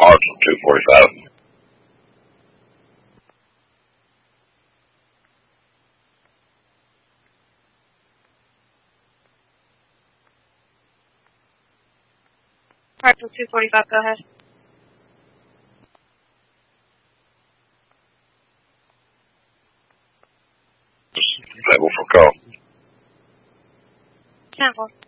marks on 245. Hartsville 245, go ahead. Level for call. 10-4.